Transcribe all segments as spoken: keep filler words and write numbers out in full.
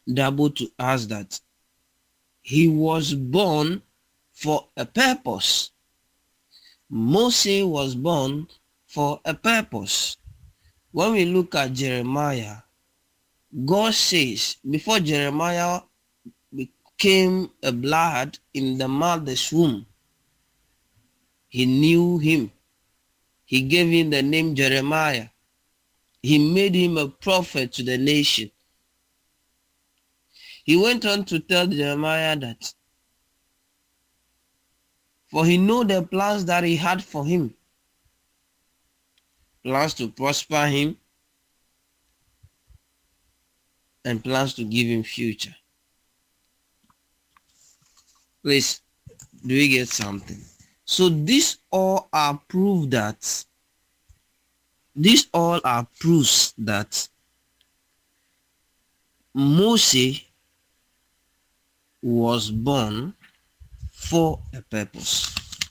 double to us that he was born for a purpose. Moses was born for a purpose. When we look at Jeremiah, God says before Jeremiah became a blood in the mother's womb, he knew him. He gave him the name Jeremiah. He made him a prophet to the nation. He went on to tell Jeremiah that, for he knew the plans that he had for him, plans to prosper him and plans to give him future. Please, do we get something? So these all are proof that, these all are proofs that Moses was born for a purpose.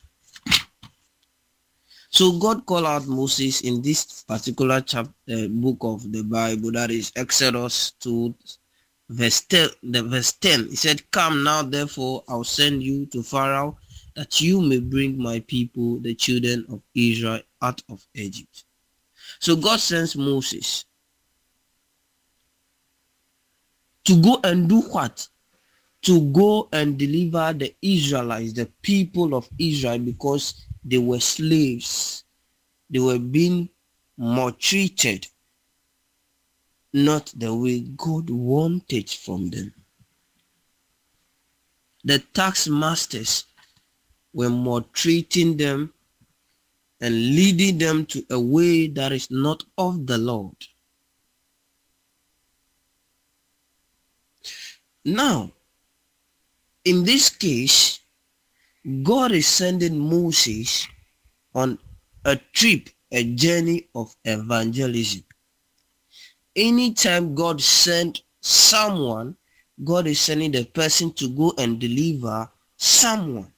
So God called out Moses in this particular chapter, uh, book of the Bible, that is Exodus two, verse ten, the verse ten. He said, "Come now, therefore, I'll send you to Pharaoh, that you may bring my people, the children of Israel, out of Egypt." So God sends Moses to go and do what? To go and deliver the Israelites, the people of Israel, because they were slaves. They were being maltreated, not the way God wanted from them. The tax masters were maltreating them and leading them to a way that is not of the Lord. Now, in this case, God is sending Moses on a trip, a journey of evangelism. Anytime God sent someone, God is sending the person to go and deliver someone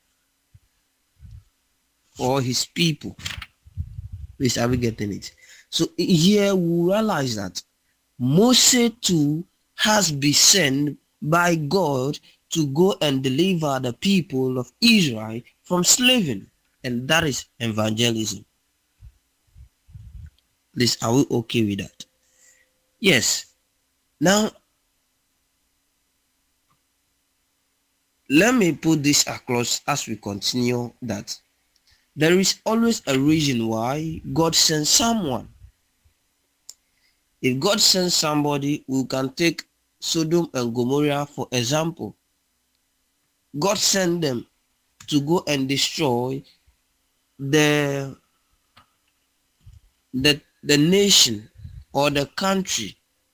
or his people. Please, are we getting it? So here we realize that Moses too has been sent by God to go and deliver the people of Israel from slavery, and that is evangelism. Please, are we okay with that? Yes. Now, let me put this across as we continue, that there is always a reason why God sends someone. If God sends somebody, we can take Sodom and Gomorrah for example. God sent them to go and destroy the, the, the nation or the country.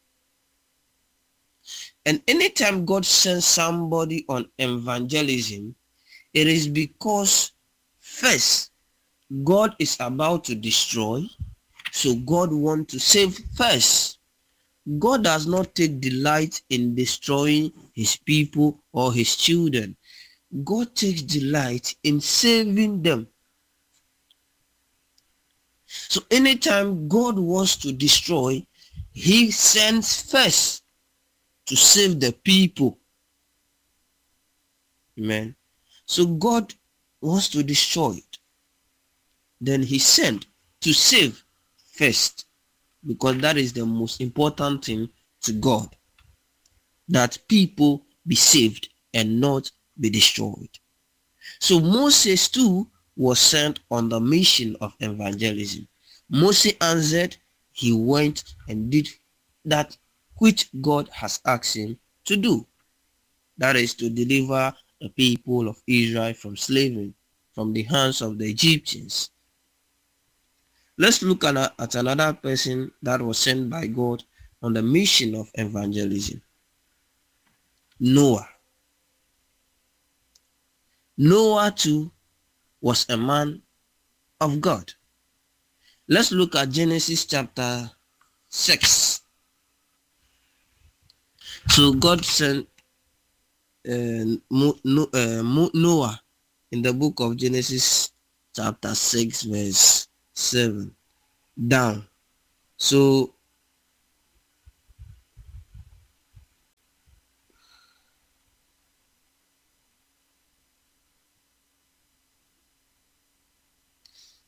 And anytime God sends somebody on evangelism, it is because first, God is about to destroy, so God wants to save first. God does not take delight in destroying his people or his children. God takes delight in saving them. So anytime God wants to destroy, he sends first to save the people. Amen. So God wants to destroy it. Then he sent to save first, because that is the most important thing to God, that people be saved and not be destroyed. So Moses too was sent on the mission of evangelism. Moses answered, he went and did that which God has asked him to do. That is to deliver the people of Israel from slavery, from the hands of the Egyptians. Let's look at, at another person that was sent by God on the mission of evangelism. Noah. Noah too was a man of God. Let's look at Genesis chapter six. So God sent uh, Noah in the book of Genesis chapter six verse seven down. So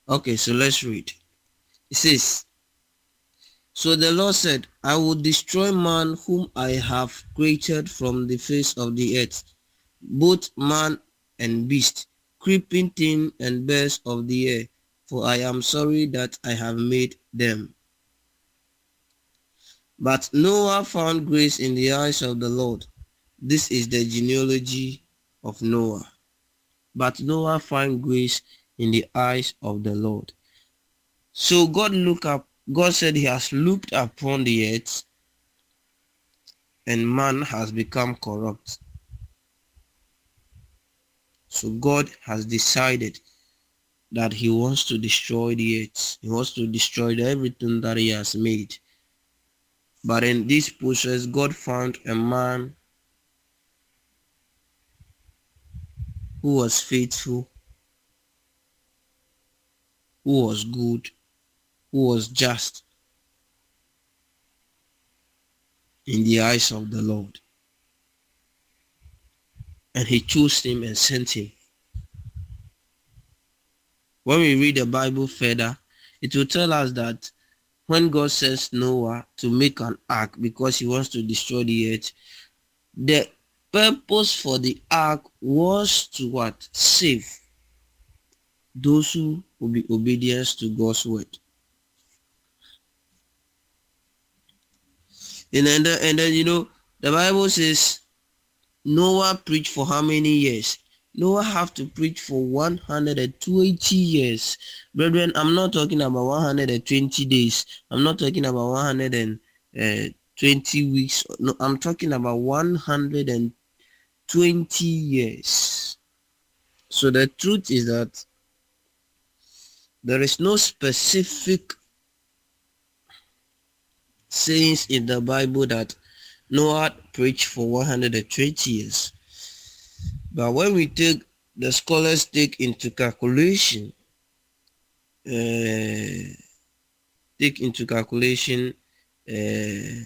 Okay, so let's read. It says, so the Lord said, I will destroy man whom I have created from the face of the earth, both man and beast, creeping thing and birds of the air, for I am sorry that I have made them. But Noah found grace in the eyes of the Lord. This is the genealogy of Noah. But Noah found grace in the eyes of the Lord. So God looked up, God said he has looked upon the earth, and man has become corrupt. So God has decided that he wants to destroy the earth. He wants to destroy everything that he has made. But in this process, God found a man who was faithful, who was good, who was just in the eyes of the Lord. And he chose him and sent him. When we read the Bible further, it will tell us that when God sends Noah to make an ark because he wants to destroy the earth, the purpose for the ark was to what? Save those who will be obedient to God's word. And then, and then, you know, the Bible says Noah preached for how many years? Noah have to preach for one hundred twenty years. Brethren, I'm not talking about one hundred twenty days. I'm not talking about one hundred twenty weeks. No, I'm talking about one hundred twenty years. So the truth is that there is no specific sayings in the Bible that Noah preached for one hundred twenty years. But when we take, the scholars take into calculation, uh, take into calculation uh,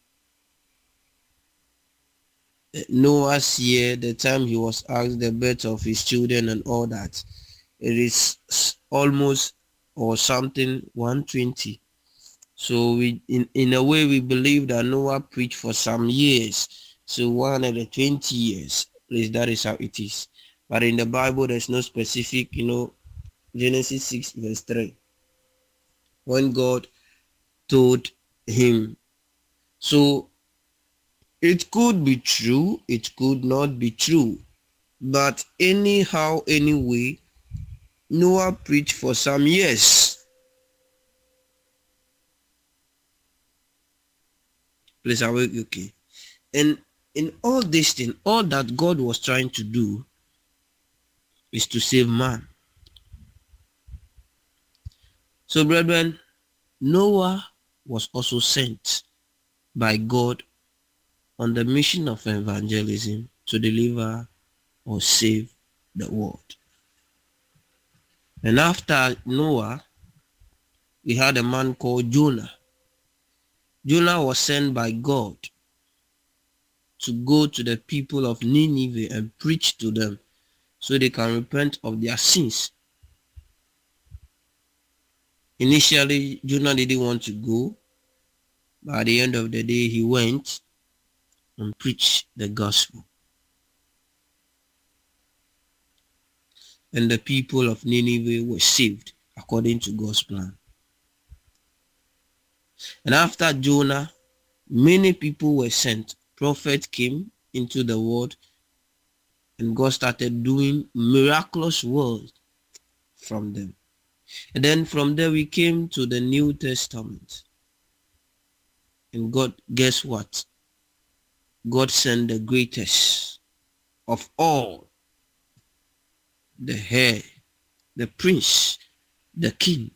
Noah's year, the time he was asked, the birth of his children and all that, it is almost or something one hundred twenty. So we, in, in a way, we believe that Noah preached for some years. So one hundred twenty years. Please, that is how it is. But in the Bible, there's no specific, you know, Genesis six verse three. When God told him. So it could be true, it could not be true. But anyhow, anyway, Noah preached for some years. Please, are we okay? And in all this thing, all that God was trying to do is to save man. So, brethren, Noah was also sent by God on the mission of evangelism to deliver or save the world. And after Noah, we had a man called Jonah. Jonah was sent by God to go to the people of Nineveh and preach to them so they can repent of their sins. Initially, Jonah didn't want to go, but at the end of the day, he went and preached the gospel. And the people of Nineveh were saved according to God's plan. And after Jonah, many people were sent. Prophets came into the world, and God started doing miraculous works from them. And then from there we came to the New Testament. And God, guess what? God sent the greatest of all, the heir, the prince, the king,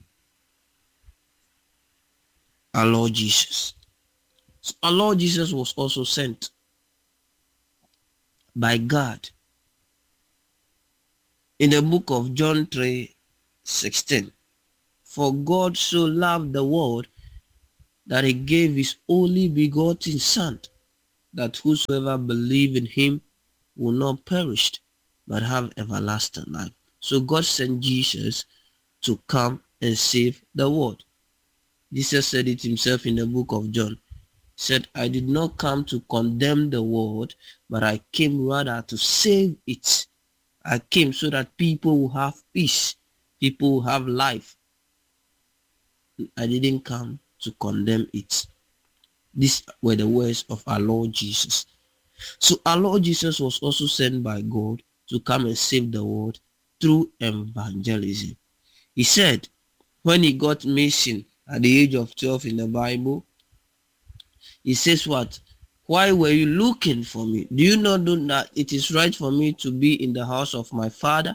our Lord Jesus. So our Lord Jesus was also sent by God. In the book of John three sixteen, for God so loved the world that he gave his only begotten Son, that whosoever believe in him will not perish, but have everlasting life. So God sent Jesus to come and save the world. Jesus said it himself in the book of John. He said, I did not come to condemn the world, but I came rather to save it. I came so that people will have peace, people will have life. I didn't come to condemn it. These were the words of our Lord Jesus. So our Lord Jesus was also sent by God to come and save the world through evangelism. He said, when he got mission at the age of twelve in the Bible, he says what? Why were you looking for me? Do you not know that it is right for me to be in the house of my Father?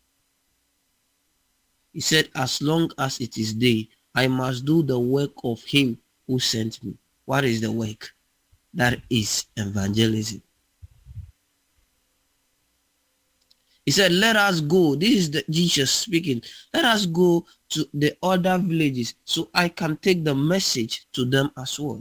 He said, as long as it is day, I must do the work of him who sent me. What is the work? That is evangelism. He said, let us go. This is the Jesus speaking. Let us go to the other villages so I can take the message to them as well.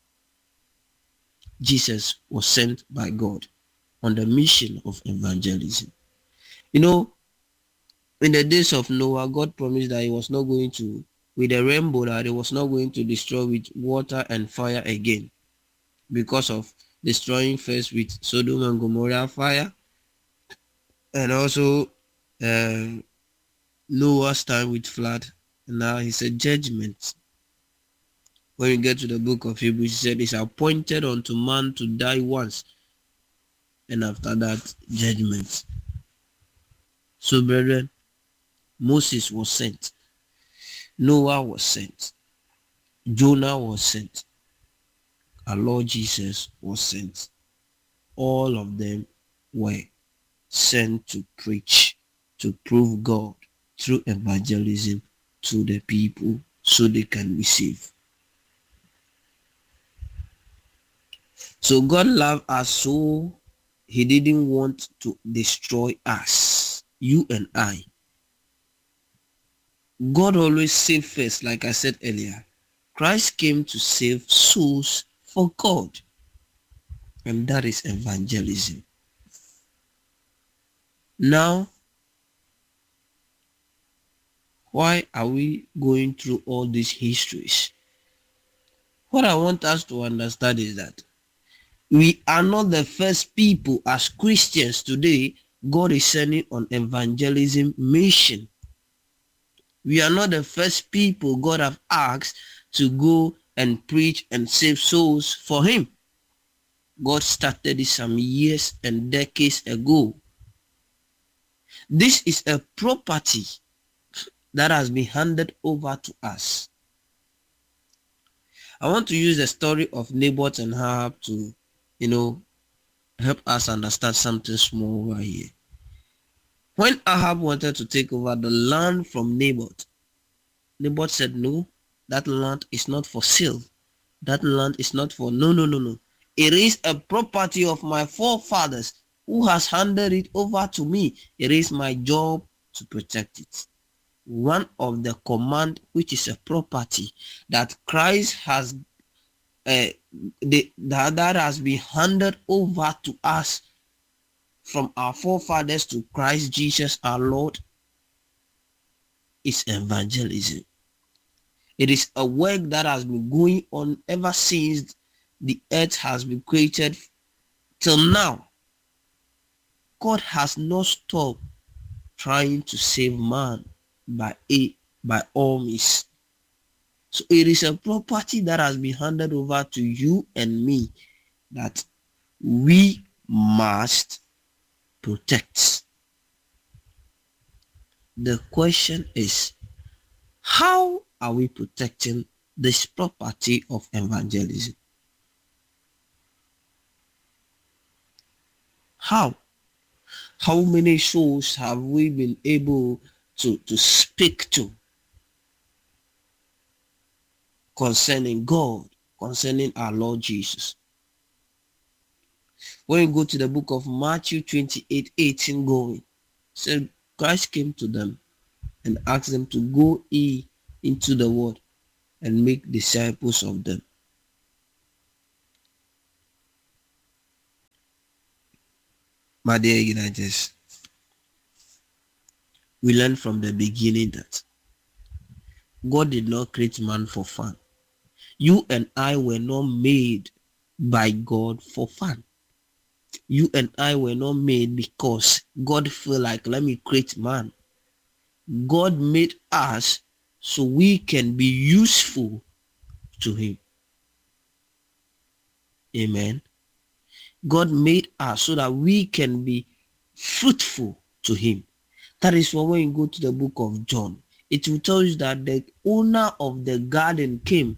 Jesus was sent by God on the mission of evangelism. You know, in the days of Noah, God promised that he was not going to, with a rainbow, that he was not going to destroy with water and fire again, because of destroying first with Sodom and Gomorrah fire, and also uh, Noah's time with flood. And now he said judgment. When you get to the book of Hebrews, he said it's appointed unto man to die once, and after that, judgment. So, brethren, Moses was sent. Noah was sent. Jonah was sent. Our Lord Jesus was sent. All of them were sent to preach, to prove God through evangelism to the people so they can be saved. So God loved us so he didn't want to destroy us, you and I. God always saved first, like I said earlier. Christ came to save souls for God. And that is evangelism. Now, why are we going through all these histories? What I want us to understand is that we are not the first people as Christians today God is sending on evangelism mission. We are not the first people God have asked to go and preach and save souls for him. God started it some years and decades ago. This is a property that has been handed over to us. I want to use the story of Naboth and Ahab to, you know, help us understand something small over here. When Ahab wanted to take over the land from Naboth, Naboth said, no, that land is not for sale. That land is not for, no, no, no, no. It is a property of my forefathers who has handed it over to me. It is my job to protect it. One of the command, which is a property that Christ has, uh, the, that, that has been handed over to us from our forefathers to Christ Jesus our Lord, is evangelism. It is a work that has been going on ever since the earth has been created till now. God has not stopped trying to save man by a by all means. So it is a property that has been handed over to you and me that we must protect. The question is, how are we protecting this property of evangelism? How? How many souls have we been able to, to speak to concerning God, concerning our Lord Jesus? When you go to the book of Matthew twenty-eight, eighteen going, said Christ came to them and asked them to go ye into the world and make disciples of them. My dear Ignatius, we learn from the beginning that God did not create man for fun. You and I were not made by God for fun. You and I were not made because God feel like, let me create man. God made us so we can be useful to him. Amen. God made us so that we can be fruitful to him. That is why when you go to the book of John, it will tell you that the owner of the garden came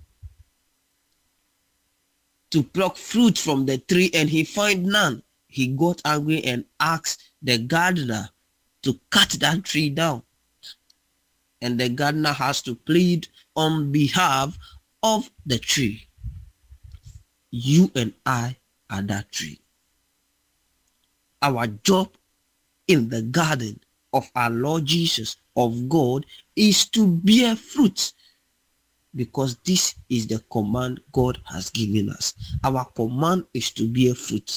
to pluck fruit from the tree and he find none. He got angry and asked the gardener to cut that tree down. And the gardener has to plead on behalf of the tree. You and I are that tree. Our job in the garden of our Lord Jesus, of God, is to bear fruit, because this is the command God has given us. Our command is to bear fruit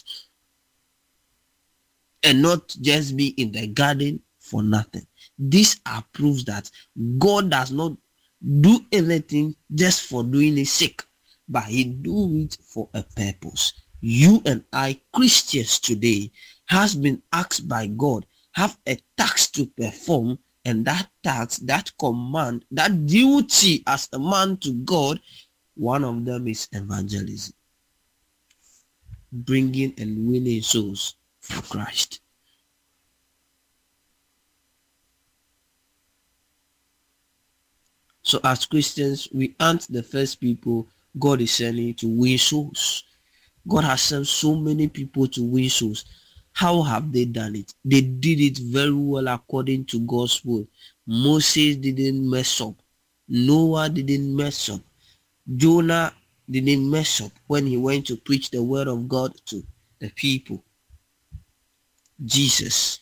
and not just be in the garden for nothing. This proves that God does not do anything just for doing it sake, but he do it for a purpose. You and I, Christians today, has been asked by God, have a task to perform, and that task, that command, that duty as a man to God, one of them is evangelism. Bringing and winning souls for Christ. So as Christians, we aren't the first people God is sending to win souls. God has sent so many people to win souls. How have they done it? They did it very well according to God's word. Moses didn't mess up. Noah didn't mess up. Jonah didn't mess up when he went to preach the word of God to the people. Jesus.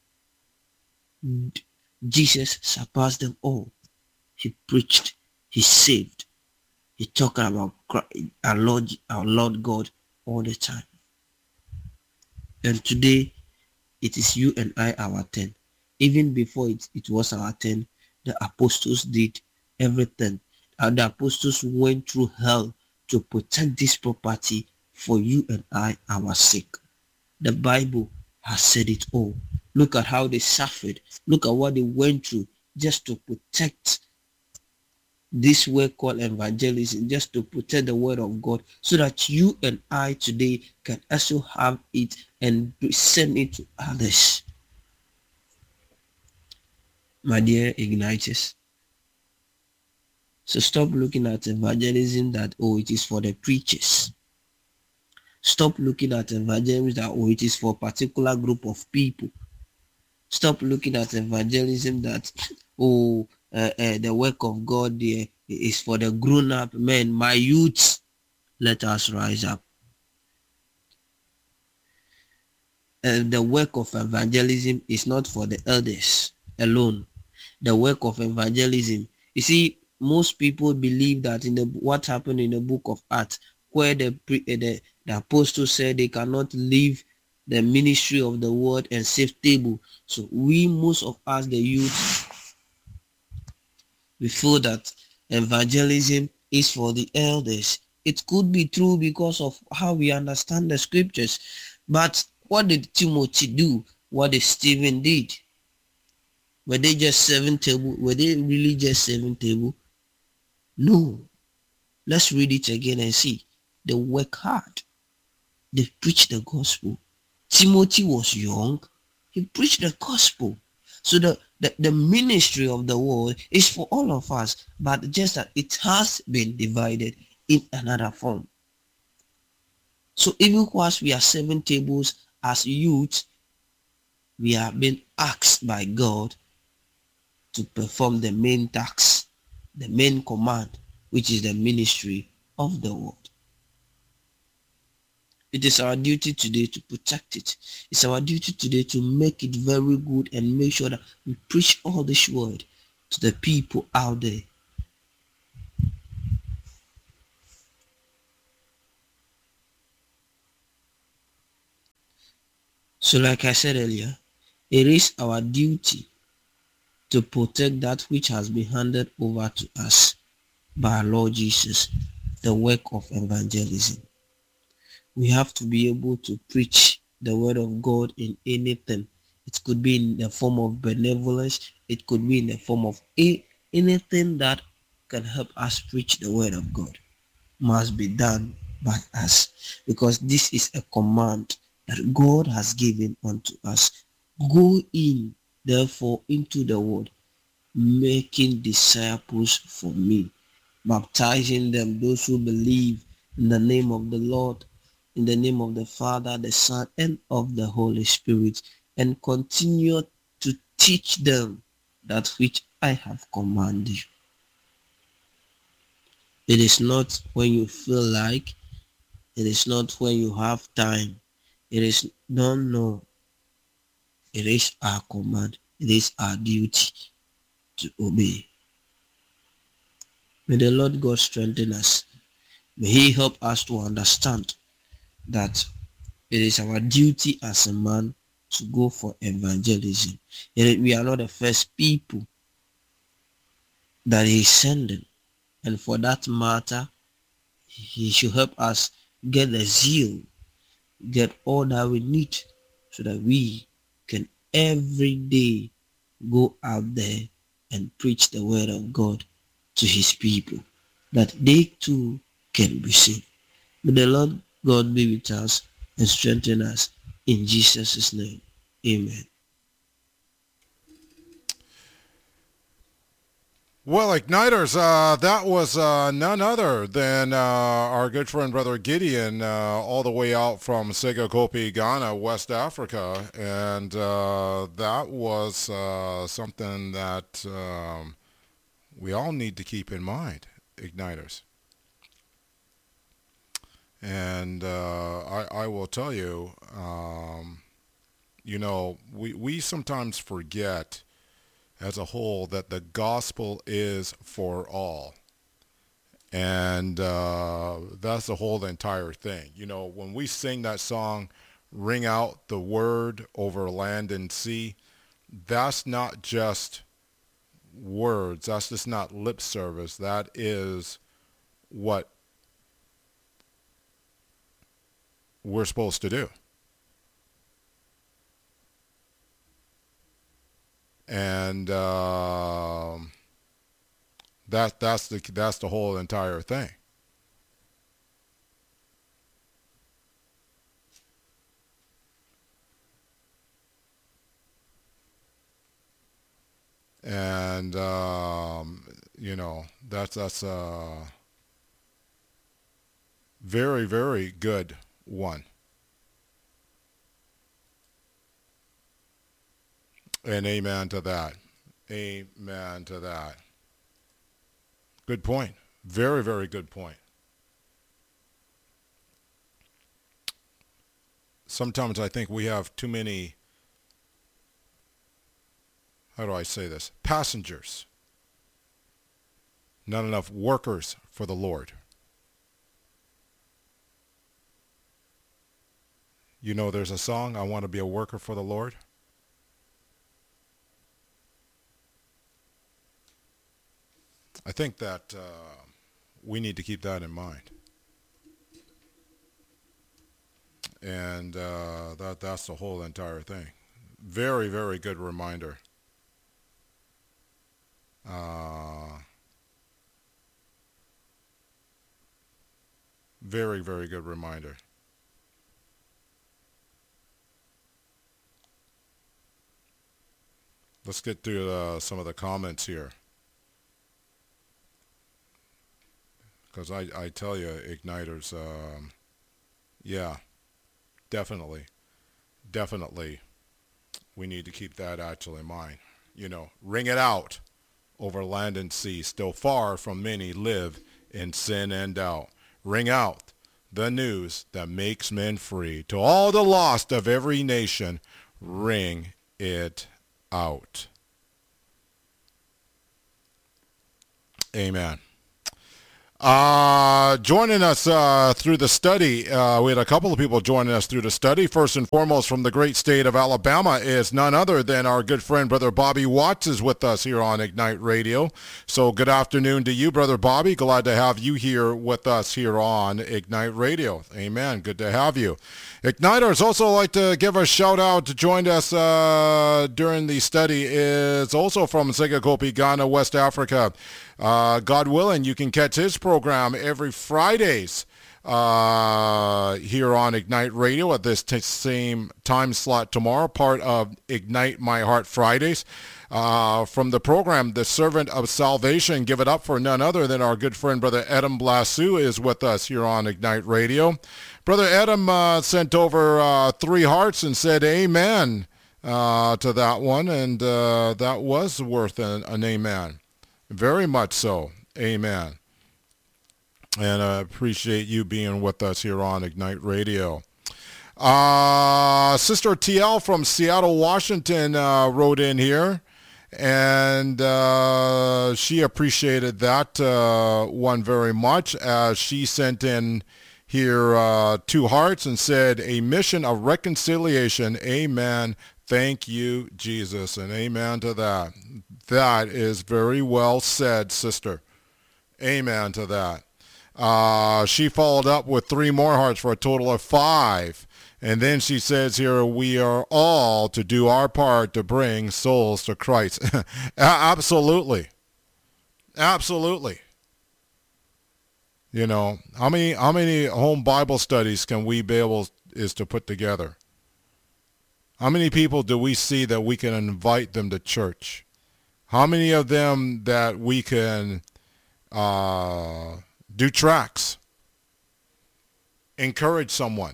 Jesus surpassed them all. He preached. He saved. He talked about our Lord, our Lord God all the time. And today, it is you and I, our turn. Even before it, it was our turn, the apostles did everything. And the apostles went through hell to protect this property for you and I, our sake. The Bible has said it all. Look at how they suffered. Look at what they went through just to protect this work called evangelism, just to protect the word of God, so that you and I today can also have it and send it to others. My dear Ignatius, so stop looking at evangelism that, oh, it is for the preachers. Stop looking at evangelism that, oh, it is for a particular group of people. Stop looking at evangelism that, oh, uh, uh, the work of God there is for the grown-up men. My youth, let us rise up. And the work of evangelism is not for the elders alone. The work of evangelism, you see, most people believe that in the what happened in the book of Acts, where the the, the apostles said they cannot leave the ministry of the word and save table. So we, most of us, the youth, we feel that evangelism is for the elders. It could be true because of how we understand the scriptures. But what did Timothy do? What did Stephen did? Were they just seven table? Were they really just seven table? No. Let's read it again and see. They work hard. They preach the gospel. Timothy was young. He preached the gospel. So the, the, the ministry of the word is for all of us, but just that it has been divided in another form. So even whilst we are seven tables as youth, we have been asked by God to perform the main task, the main command, which is the ministry of the word. It is our duty today to protect it. It's our duty today to make it very good and make sure that we preach all this word to the people out there. So like I said earlier, it is our duty to protect that which has been handed over to us by our Lord Jesus, the work of evangelism. We have to be able to preach the word of God in anything. It could be in the form of benevolence. It could be in the form of a, anything that can help us preach the word of God must be done by us, because this is a command that God has given unto us. Go in, therefore, into the world, making disciples for me, baptizing them, those who believe in the name of the Lord, in the name of the Father, the Son, and of the Holy Spirit, and continue to teach them that which I have commanded you. It is not when you feel like, it is not when you have time. It is no, no. It is our command. It is our duty to obey. May the Lord God strengthen us. May He help us to understand that it is our duty as a man to go for evangelism. Yet we are not the first people that He is sending. And for that matter, He should help us get the zeal, get all that we need, so that we can every day go out there and preach the word of God to His people, that they too can be saved. May the Lord God be with us and strengthen us in Jesus' name. Amen. Well, Igniters, uh, that was uh, none other than uh, our good friend Brother Gideon, uh, all the way out from Segokopi, Ghana, West Africa. And uh, that was uh, something that um, we all need to keep in mind, Igniters. And uh, I, I will tell you, um, you know, we, we sometimes forget as a whole that the gospel is for all. And uh, that's the whole entire thing. You know, when we sing that song, Ring Out the Word Over Land and Sea, that's not just words. That's just not lip service. That is what we're supposed to do. And uh, that that's the that's the whole entire thing. And um, you know, that's that's a very very good one. And amen to that. Amen to that. Good point. Very, very good point. Sometimes I think we have too many, how do I say this, passengers. Not enough workers for the Lord. You know, there's a song, I want to be a worker for the Lord. I think that uh, we need to keep that in mind. And uh, that that's the whole entire thing. Very, very good reminder. Uh, very, very good reminder. Let's get through uh, some of the comments here. Because I, I tell you, Igniters, um, yeah, definitely, definitely, we need to keep that actually in mind. You know, ring it out over land and sea. Still far from many live in sin and doubt. Ring out the news that makes men free. To all the lost of every nation, ring it out. Amen. Uh, joining us uh, through the study, uh, we had a couple of people joining us through the study. First and foremost, from the great state of Alabama is none other than our good friend, Brother Bobby Watts, is with us here on Ignite Radio. So good afternoon to you, Brother Bobby. Glad to have you here with us here on Ignite Radio. Amen. Good to have you. Igniters, also like to give a shout out to join us uh, during the study is also from Segakopi, Ghana, West Africa. Uh, God willing, you can catch his program every Fridays uh, here on Ignite Radio at this t- same time slot tomorrow, part of Ignite My Heart Fridays. Uh, from the program, The Servant of Salvation, give it up for none other than our good friend, Brother Adam Blasu, is with us here on Ignite Radio. Brother Adam uh, sent over uh, three hearts and said amen uh, to that one, and uh, that was worth an, an amen. Very much so. Amen. And I appreciate you being with us here on Ignite Radio. Uh, Sister T L from Seattle, Washington uh, wrote in here, and uh, she appreciated that uh, one very much as she sent in here uh, two hearts and said, a mission of reconciliation. Amen. Thank you, Jesus, and amen to that. That is very well said, sister. Amen to that. Uh, she followed up with three more hearts for a total of five. And then she says here, we are all to do our part to bring souls to Christ. Absolutely. Absolutely. You know, how many how many home Bible studies can we be able is to put together? How many people do we see that we can invite them to church? How many of them that we can uh, do tracts, encourage someone?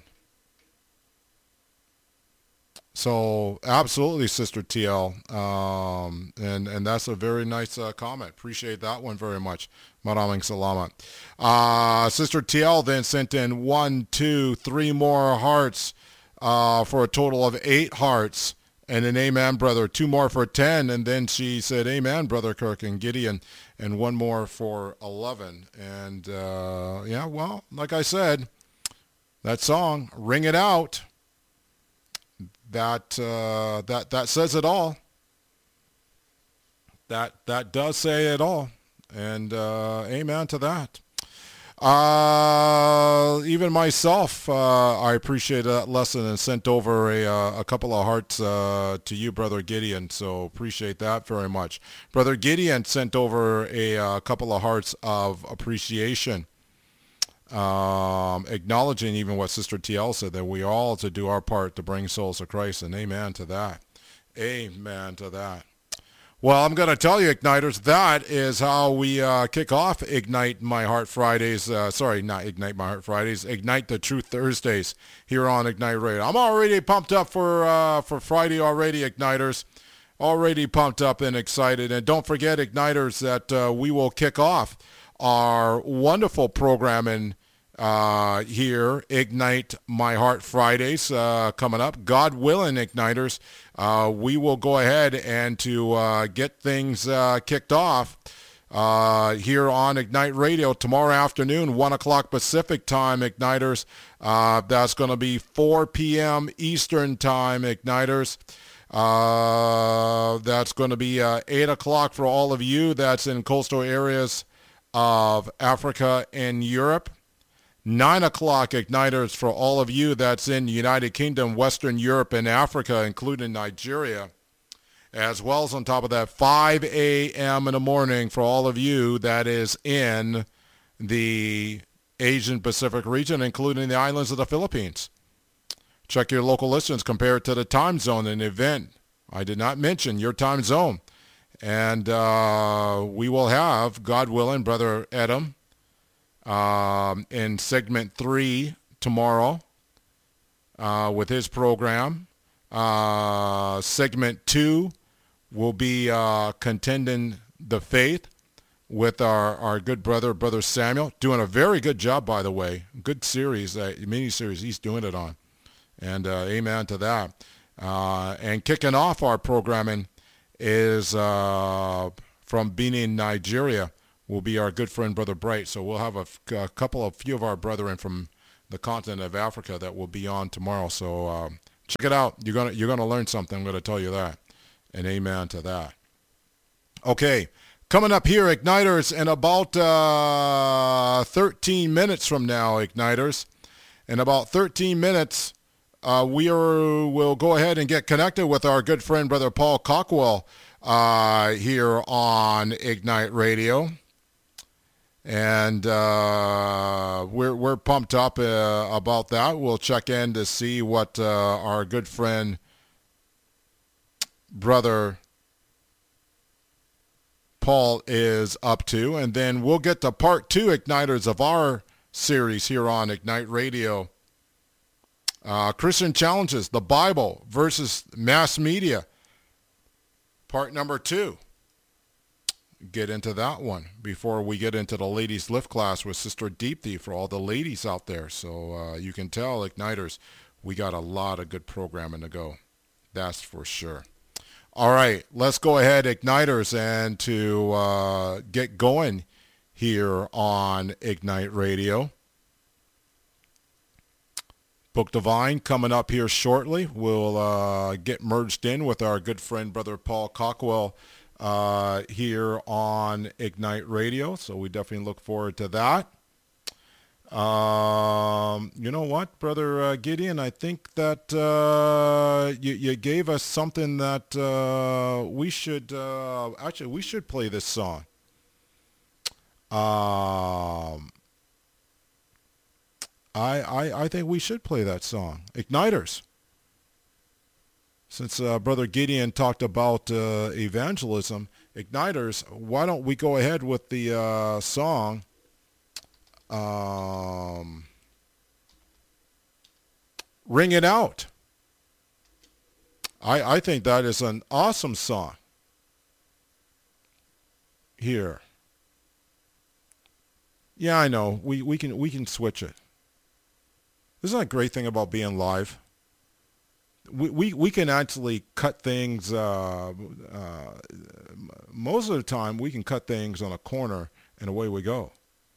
So absolutely, Sister T L, um, and and that's a very nice uh, comment. Appreciate that one very much. Maraming salamat. Uh, Sister T L then sent in one, two, three more hearts uh, for a total of eight hearts. And an amen, brother. Two more for ten. And then she said, amen, Brother Kirk and Gideon. And one more for eleven. And, uh, yeah, well, like I said, that song, Ring It Out, that uh, that that says it all. That, that does say it all. And uh, amen to that. Uh, even myself, uh, I appreciated that lesson and sent over a, uh, a couple of hearts uh, to you, Brother Gideon. So appreciate that very much. Brother Gideon sent over a, a couple of hearts of appreciation, um, acknowledging even what Sister T L said, that we all to do our part to bring souls to Christ. And amen to that. Amen to that. Well, I'm going to tell you, Igniters, that is how we uh, kick off Ignite My Heart Fridays. Uh, sorry, not Ignite My Heart Fridays. Ignite the Truth Thursdays here on Ignite Radio. I'm already pumped up for uh, for Friday already, Igniters. Already pumped up and excited. And don't forget, Igniters, that uh, we will kick off our wonderful programming uh, here, Ignite My Heart Fridays, uh, coming up. God willing, Igniters, uh, we will go ahead and to uh, get things uh, kicked off uh, here on Ignite Radio tomorrow afternoon, one o'clock Pacific time, Igniters. Uh, that's going to be four p.m. Eastern time, Igniters. Uh, that's going to be uh, eight o'clock for all of you that's in coastal areas of Africa and Europe. nine o'clock Igniters for all of you that's in the United Kingdom, Western Europe, and Africa, including Nigeria. As well as on top of that, five a.m. in the morning for all of you that is in the Asian Pacific region, including the islands of the Philippines. Check your local listings compared to the time zone and event. I did not mention your time zone. And uh, we will have, God willing, Brother Adam, um, in segment three tomorrow uh, with his program. Uh, segment two will be uh, Contending the Faith with our, our good brother, Brother Samuel, doing a very good job, by the way. Good series, uh, mini-series he's doing it on. And uh, amen to that. Uh, and kicking off our programming is uh, from Benin, Nigeria, will be our good friend Brother Bright. So we'll have a, a couple of few of our brethren from the continent of Africa that will be on tomorrow. So um, check it out. You're gonna you're gonna learn something. I'm gonna tell you that. And amen to that. Okay, coming up here, Igniters, in about uh, thirteen minutes from now, Igniters. In about thirteen minutes, uh, we are, will go ahead and get connected with our good friend Brother Paul Cockwell uh, here on Ignite Radio. And uh, we're we're pumped up uh, about that. We'll check in to see what uh, our good friend Brother Paul is up to, and then we'll get to part two, Igniters, of our series here on Ignite Radio. Uh, Christian Challenges, the Bible versus mass media, part number two. Get into that one before we get into the ladies lift class with Sister Deepthi for all the ladies out there. So uh, you can tell, Igniters, we got a lot of good programming to go. That's for sure. All right, let's go ahead, Igniters, and to uh, get going here on Ignite Radio. Book Divine coming up here shortly. We'll uh, get merged in with our good friend, Brother Paul Cockwell, uh, here on Ignite Radio. So we definitely look forward to that. Um, you know what, Brother uh, Gideon? I think that uh, you, you gave us something that uh, we should, uh, actually, we should play this song. Um, I, I, I think we should play that song. Igniters. Since uh, Brother Gideon talked about uh, evangelism, Igniters, why don't we go ahead with the uh, song? Um, Ring It Out. I, I think that is an awesome song. Here. Yeah, I know. We, we can we can switch it. Isn't that a great thing about being live? We we, we can actually cut things. Uh, uh, most of the time, we can cut things on a corner, and away we go.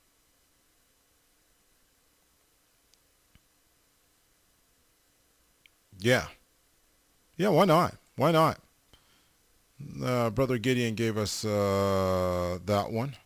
Yeah. Yeah, why not? Why not? Uh, Brother Gideon gave us uh, that one.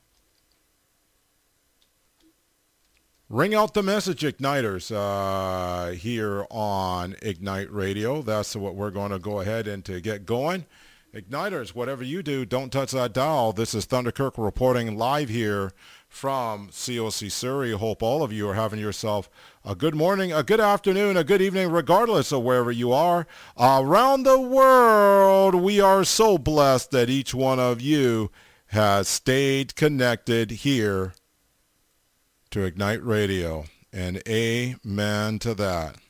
Ring out the message, Igniters, uh, here on Ignite Radio. That's what we're going to go ahead and to get going. Igniters, whatever you do, don't touch that dial. This is Thunder Kirk reporting live here from C O C Surrey. Hope all of you are having yourself a good morning, a good afternoon, a good evening, regardless of wherever you are. Around the world, we are so blessed that each one of you has stayed connected here to Ignite Radio. And amen to that.